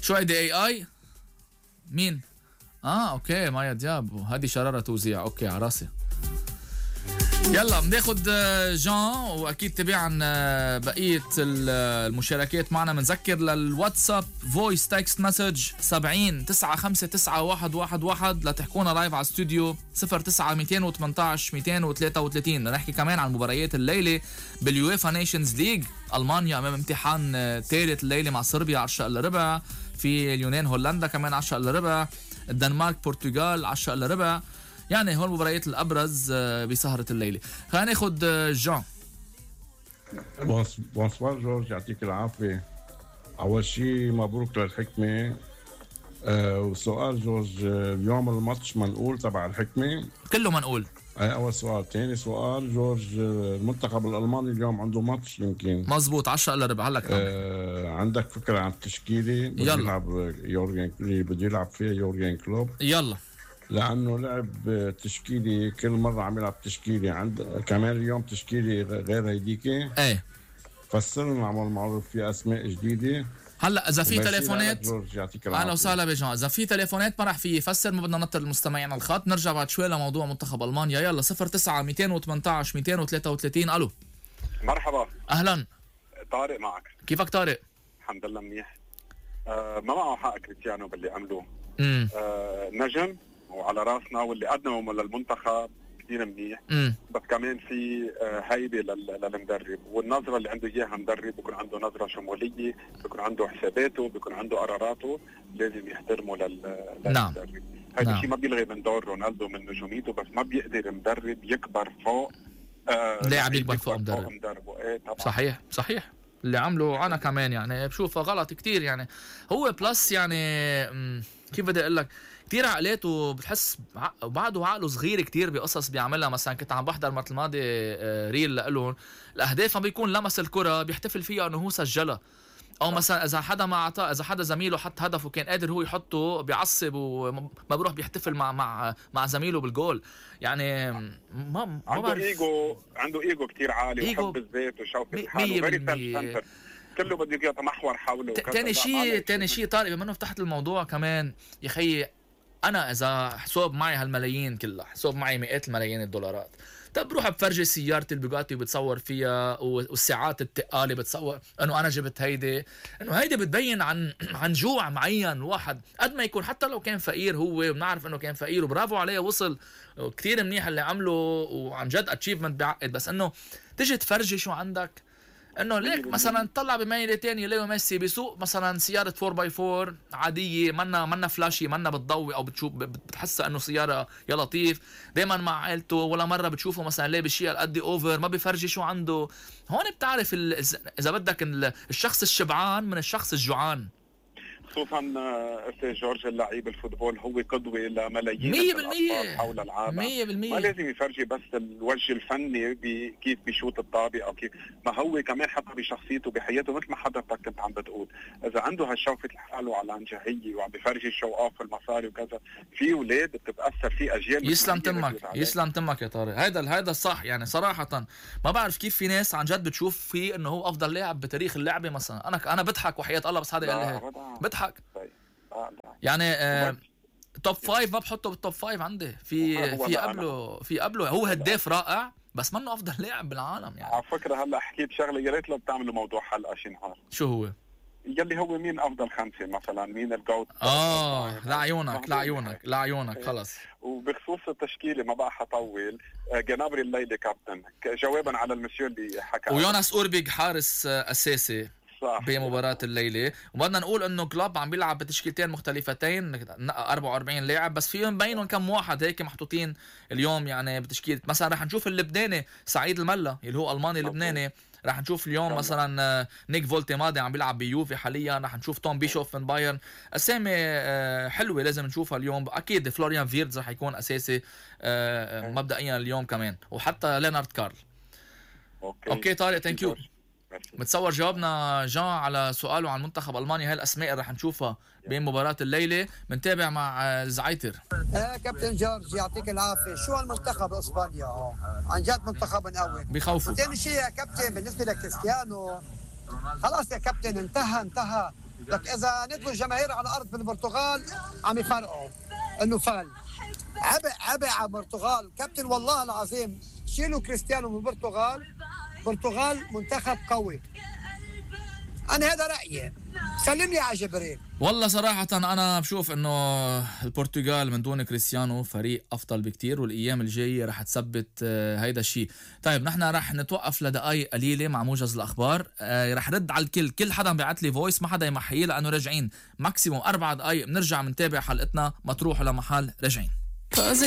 شو هيدي AI؟ مين؟ اوكي مايا دياب، وهذه شرارة توزيع. اوكي على راسي. يلا بناخد جان، واكيد تبعا بقيه المشاركات معنا. بنذكر للواتساب فويس تكست مسج 70 9591111 لتحكونا لايف على الاستوديو 09 218 233. نحكي كمان عن مباريات الليله باليويفا نيشنز ليج. المانيا امام امتحان ثالث الليله مع صربيا 10 الا ربع، في اليونان هولندا كمان 10 الا ربع، الدنمارك برتغال 10 الا ربع. يعني هول المباريات الابرز بسهره الليله. خلينا ناخذ جان. بونسوار جورج، يعطيك العافيه. اول شيء مبروك للحكمه. وسؤال جورج، اليوم الماتش منقول تبع الحكمه؟ كله منقول. اول سؤال. ثاني سؤال جورج، المنتخب الالماني اليوم عنده ماتش يمكن؟ مزبوط 10 الا ربع. هلا عندك فكره عن التشكيله؟ بده يلعب يورجن، بده يلعب فيها يورجن كلوب؟ يلا، لانه لعب تشكيلي كل مره عم يلعب تشكيلي. عند كمان اليوم تشكيلي غير هيديك. ايه فسرنا عمل معروف في اسماء جديده. هلا اذا في تليفونات اهلا وسهلا بجان. اذا في تليفونات ما راح في يفسر، ما بدنا نطر المستمعين على الخط. نرجع بعد شوي لموضوع منتخب المانيا. يلا 09 218 233. الو مرحبا. اهلا طارق معك. كيفك طارق؟ الحمد لله منيح. ما معه حق كريستيانو باللي عملوه. نجم وعلى راسنا، واللي قدموا للمنتخب كثير منيح. بس كمان في هيبه للمدرب، والنظره اللي عنده اياها مدرب بيكون عنده نظره شموليه، بيكون عنده حساباته، بيكون عنده قراراته، لازم يحترمه للمدرب. هذا الشيء ما بيلغي من دور رونالدو من نجوميته، بس ما بيقدر مدرب يكبر فوق لاعب يكبر فوق مدربه. ايه طبعا. صحيح اللي عمله انا كمان يعني بشوفه غلط كتير. يعني هو بلس يعني كيف بدي اقول لك، كتير عقلاته بتحس بعده عقله صغير كتير بقصص بيعملها. مثلا كنت عم بحضر مرة الماضي ريل لقلون الاهداف، ما بيكون لمس الكرة بيحتفل فيها انه هو سجلها، او مثلا اذا حدا ما اعطى، اذا حدا زميله حط هدف وكان قادر هو يحطه بيعصب وما بروح بيحتفل مع زميله بالجول. يعني ما عنده ايجو كتير عالي، وحب الذات وشوق حاله، كله بده يتمحور حوله. تاني شيء طارق، بما انه فتحت الموضوع كمان يا خيي، انا اذا حساب معي هالملايين كلها، حساب معي مئات الملايين الدولارات، طب بروح بفرجي سيارة البوغاتي وبتصور فيها، والساعات التقالة بتصور انه انا جبت هيدي، انه هيدي بتبين عن جوع معين. واحد قد ما يكون حتى لو كان فقير، هو بنعرف انه كان فقير وبرافو عليه، وصل كتير منيح اللي عمله وعن جد اتشيفمنت بعقد. بس انه تجي تفرجي شو عندك، انه ليك مثلا طلع بميلة تانية ليو ميسي بيسوق مثلا سيارة 4x4 عادية، منا فلاشي، منا بتضوي او بتشوف بتحسها انه سيارة يا لطيف، دايما مع عائلته، ولا مرة بتشوفه مثلا لابس شيء قد اوفر، ما بيفرجي شو عنده. هون بتعرف اذا بدك الشخص الشبعان من الشخص الجوعان. خصوصا استاذ جورج، اللعيب الفوتبول هو قدوة لملايين 100% حول العالم. 100% ما لازم يفرجي بس الوجه الفني كيف بيشوط الطابة او كيف، ما هو كمان حتى بشخصيته بحياته، مثل ما حضرتك كنت عم بتقول، اذا عنده هالشوفة لحاله على انجهية وعم بفرجي الشو اوف المصاري وكذا، في اولاد بتتاثر، في اجيال. يسلم تمك يا طارق. هيدا الصح. يعني صراحة ما بعرف كيف في ناس عن جد بتشوف فيه انه هو افضل لاعب بتاريخ اللعبة. مثلا انا بضحك وحياة الله، بس هذا قال لي هيك بضحك. يعني توب 5 ما بحطه بالتوب 5 عندي. في قبله هو هداف رائع، بس منه افضل لاعب بالعالم. يعني على فكره هلا حكيت شغله، يا ريت لو بتعملوا موضوع حلقه شي نهار. شو هو؟ يلي هو مين افضل خمسه مثلا، مين الجوت؟ لعيونك خلص. وبخصوص التشكيله ما بقى حطول، جنابري الليلي كابتن جوابا على المسيو اللي حكى، ويوناس اوربيغ حارس اساسي بمباراة الليلة. وبدنا نقول انه كلوب عم بيلعب بتشكيلتين مختلفتين، 44 لاعب، بس فيهم بينهم كم واحد هيك محطوطين اليوم يعني بتشكيلة. مثلا رح نشوف اللبناني سعيد الملا اللي هو الماني لبناني، رح نشوف اليوم مثلا نيك فولتيمادي عم بيلعب بيوفي حاليا، رح نشوف توم بيشوف من بايرن. اسامي حلوه لازم نشوفها اليوم. اكيد فلوريان فيردز رح يكون اساسي مبدئيا اليوم كمان، وحتى لينارد كارل. اوكي طارق، ثانك يو. متصور جاوبنا جان على سؤاله عن منتخب المانيا. هاي الاسماء اللي رح نشوفها بين مباراه الليله. بنتابع مع زعيتر. كابتن جورج يعطيك العافيه. شو هالمنتخب اسبانيا عن جد منتخب قوي، بخوفوا. ثاني شيء يا كابتن بالنسبه لكريستيانو، خلاص يا كابتن انتهى لك اذا نزلوا الجماهير على الارض في البرتغال عم يفرقوا انه فال عبء على البرتغال. كابتن والله العظيم شيلوا كريستيانو من البرتغال منتخب قوي. انا هذا رايي، سلم لي على جبريل. والله صراحة أنا بشوف إنه البرتغال من دون كريستيانو فريق أفضل بكتير، والأيام الجاية رح تثبت هيدا الشيء. طيب نحن رح نتوقف لدقايق قليلة مع موجز الأخبار. رح رد على كل حدا بيعت لي فويس، ما حدا يمحيه لأنه راجعين ماكسيموم 4 دقايق بنرجع منتابع حلقتنا. ما تروحوا لمحل، راجعين.